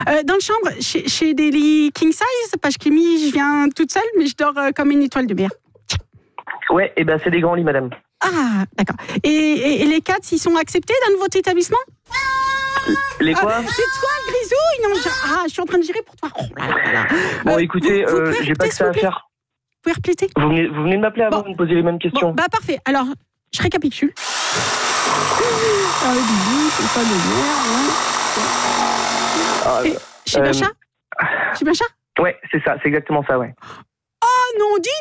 Dans le chambre, chez des lits king size, parce que je viens toute seule, mais je dors comme une étoile de mer. Ouais, et c'est des grands lits, madame. Ah, d'accord. Et les cats, ils sont acceptés dans votre établissement? Les quoi? C'est toi, Grisouille? Non, je suis en train de gérer pour toi. Oh là là là. Bon, écoutez, j'ai pas que ça à faire. Vous pouvez répéter? Vous venez de m'appeler avant de me poser les mêmes questions. Bon, parfait. Alors, je récapitule. C'est pas de merde. Chez Bacha? Ouais, c'est ça, c'est exactement ça, ouais. Oh non, dis